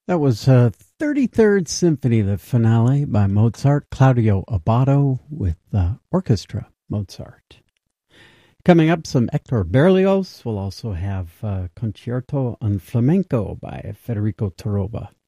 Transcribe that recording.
That was 33rd Symphony, the finale by Mozart, Claudio Abbado with orchestra Mozart. Coming up, some Hector Berlioz. We'll also have Concerto en Flamenco by Federico Torroba.